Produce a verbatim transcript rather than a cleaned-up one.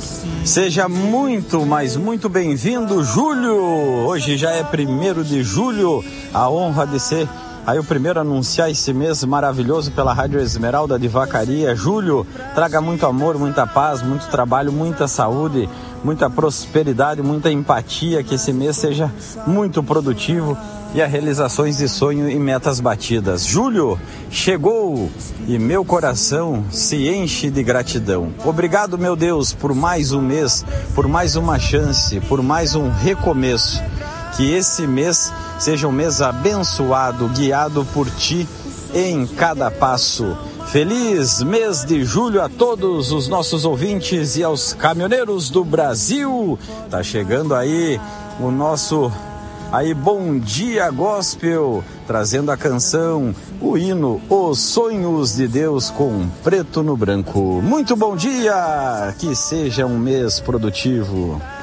Seja muito, mas muito bem-vindo, Júlio. Hoje já é primeiro de julho, a honra de ser aí o primeiro a anunciar esse mês maravilhoso pela Rádio Esmeralda de Vacaria. Júlio, traga muito amor, muita paz, muito trabalho, muita saúde, muita prosperidade, muita empatia, que esse mês seja muito produtivo e a realizações de sonho e metas batidas. Júlio, chegou e meu coração se enche de gratidão. Obrigado, meu Deus, por mais um mês, por mais uma chance, por mais um recomeço. Que esse mês seja um mês abençoado, guiado por Ti em cada passo. Feliz mês de julho a todos os nossos ouvintes e aos caminhoneiros do Brasil. Tá chegando aí o nosso aí Bom Dia Gospel, trazendo a canção, o hino Os Sonhos de Deus com preto no branco. Muito bom dia, que seja um mês produtivo.